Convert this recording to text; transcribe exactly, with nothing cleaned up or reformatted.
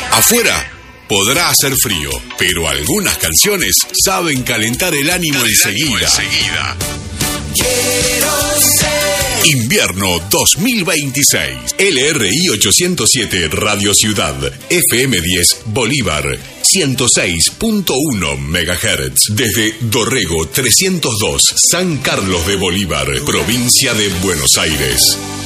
Afuera podrá hacer frío, pero algunas canciones saben calentar el ánimo enseguida. enseguida. Quiero ser. Invierno dos mil veintiséis. L R I ochocientos siete Radio Ciudad. F M diez Bolívar. ciento seis punto uno megahertz. Desde Dorrego trescientos dos, San Carlos de Bolívar, provincia de Buenos Aires.